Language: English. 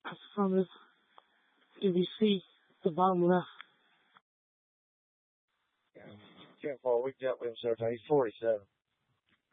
from this, if you see the bottom left. Yeah, can't fall weak up with him, so he's 47.